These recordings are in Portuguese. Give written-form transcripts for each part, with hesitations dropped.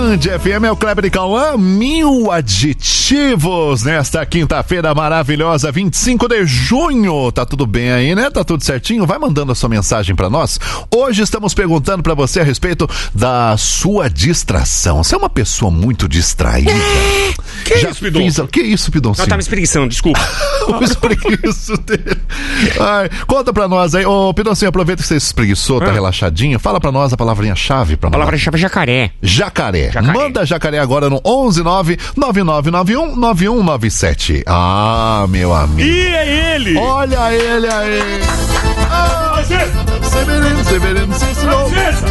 Band FM, é o Kleber e Cauã, 1000 adjetivos nesta quinta-feira maravilhosa, 25 de junho. Tá tudo bem aí, né? Tá tudo certinho? Vai mandando a sua mensagem pra nós. Hoje estamos perguntando pra você a respeito da sua distração. Você é uma pessoa muito distraída? Que isso, Pidon? Que isso, Pidoncinho? Não, tá me espreguiçando, desculpa. O espreguiço dele. Ai, conta pra nós aí. Ô, Pidoncinho, aproveita que você espreguiçou, tá relaxadinho. Fala pra nós a palavrinha-chave pra nós. A palavra-chave é jacaré. Jacaré. Manda jacaré agora no 11999919197. Ah, meu amigo. E é ele! Olha ele aí. Severino, sim, senhor.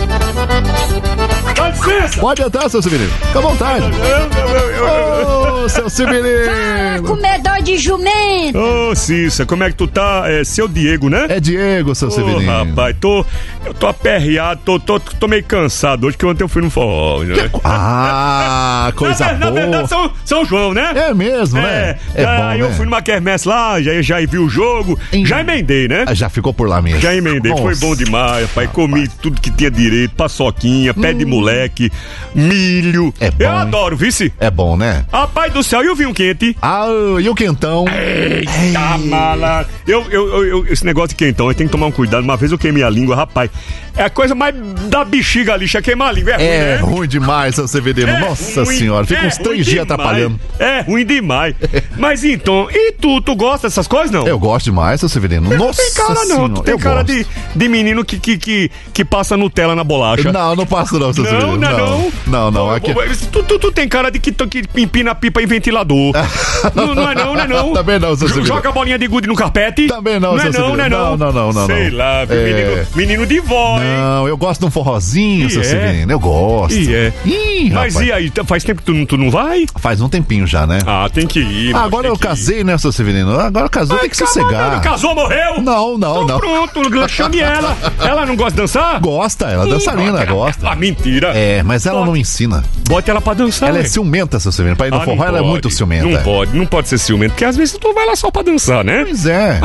Dá licença! Pode entrar, seu Severino. Fica à vontade. Ô, seu Severino. Comedor de jumento. Ô, Cissa, como é que tu tá? É seu Diego, né? É Diego, seu Severino. Rapaz, eu tô aperreado, tô meio cansado hoje, que ontem eu fui no forró. Né? Ah, coisa boa. Na verdade, São João, né? É mesmo, né? É bom, aí eu né? fui numa quermesse lá, já vi o jogo, já emendei, né? Já ficou por lá mesmo. Já emendei, Nossa. foi bom demais, rapaz. Comi tudo que tinha direito, paçoquinha, pé de moleque, milho. É bom, eu adoro, vice. É bom, né? Rapaz do céu, e o vinho quente? Ah, e o quentão? Eita, mala. Esse negócio de quentão, eu tenho que tomar um cuidado. Uma vez eu queimei a língua, rapaz. É a coisa mais da bexiga lixa, queimar a língua. É ruim, né? ruim demais, seu Severino. Nossa senhora, fica uns 3 dias atrapalhando. É ruim demais. Mas então, e tu gosta dessas coisas, não? Eu gosto demais, seu Severino. Não Nossa tem cara, não. senhora, Tu tem cara de menino que passa Nutella na bolacha. Não passo não, seu Severino. Não. Aqui... Tu tem cara de que empina pipa em ventilador. Não é não. Também não, seu Severino. Joga a bolinha de gude no carpete. Também não, seu Severino. Não. Sei lá, menino de vó, hein? Não, eu gosto de um forrozinho, seu Severino. Eu gosto. Ih, mas rapaz. e aí, faz tempo que tu não vai? Faz um tempinho já, né? Ah, tem que ir. Agora eu casei, né, seu Severino? Agora casou, tem que sossegar. Casou, morreu? Não. Então pronto, chame ela. Ela não gosta de dançar? Gosta, ela é dançarina, gosta. Ah, mentira. É, mas ela não ensina. Bote ela pra dançar. Ela é ué. ciumenta, seu Severino. Pra ir no forró, ela é muito ciumenta. Não pode ser ciumenta, porque às vezes tu vai lá só pra dançar, né? Pois é.